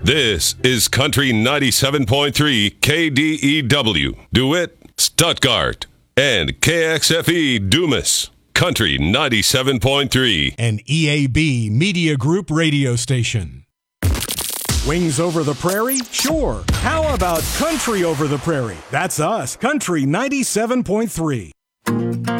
This is Country 97.3 KDEW, DeWitt, Stuttgart, and KXFE Dumas. Country 97.3. An EAB Media Group radio station. Wings over the prairie? Sure. How about country over the prairie? That's us, Country 97.3.